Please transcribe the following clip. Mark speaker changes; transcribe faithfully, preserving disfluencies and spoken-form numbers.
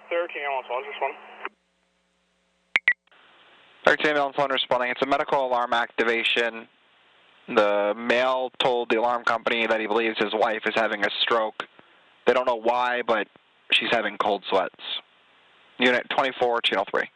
Speaker 1: thirteen ambulance one, responding.
Speaker 2: thirteen ambulance one responding. It's a medical alarm activation. The male told the alarm company that he believes his wife is having a stroke. They don't know why, but she's having cold sweats. Unit twenty-four, channel three.